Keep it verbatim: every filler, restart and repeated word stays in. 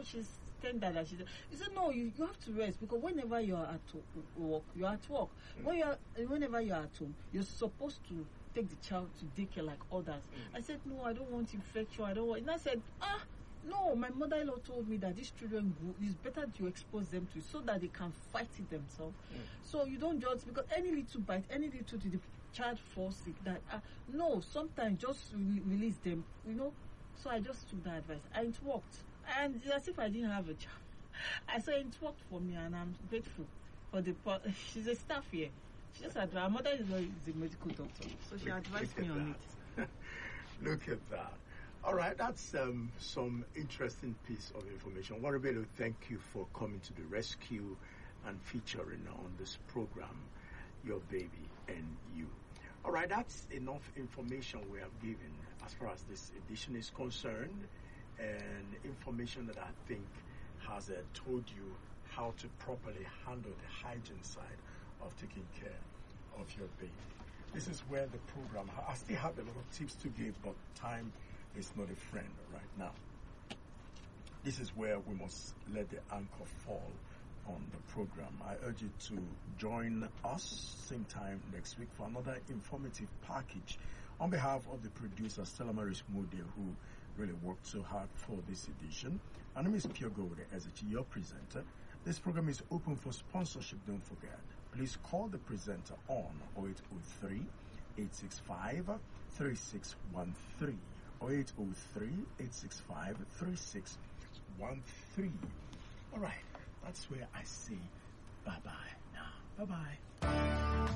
she's tender that she. He said, no, you, you have to rest because whenever you are at work, you are at work. Mm. When you are, whenever you are at home, you're supposed to take the child to daycare like others. Mm. I said, no, I don't want infection. I don't want. And I said, ah, no, my mother-in-law told me that these children go, it's better to expose them to it so that they can fight it themselves. Mm. So you don't just because any little bite, any little to the child falls sick. That uh, no, sometimes just re- release them, you know. So I just took that advice, and it worked. And as if I didn't have a child, I said it worked for me, and I'm grateful for the. She's a staff here. She just advised. Her mother is a, is a medical doctor, so she advised me on it. Look at that. All right, that's um, some interesting piece of information. Warabelo, thank you for coming to the rescue and featuring on this program, Your Baby and You. All right, that's enough information we have given as far as this edition is concerned, and information that I think has uh, told you how to properly handle the hygiene side of taking care of your baby. This is where the program, I still have a lot of tips to give, but time is not a friend right now. This is where we must let the anchor fall on the program. I urge you to join us same time next week for another informative package. On behalf of the producer, Stella Maris Mude, who really worked so hard for this edition, my name is Pio Gode, as your presenter. This program is open for sponsorship, don't forget. Please call the presenter on oh eight oh three, eight six five, three six one three. oh eight oh three, eight six five, three six one three. All right, that's where I say bye-bye now. Bye-bye.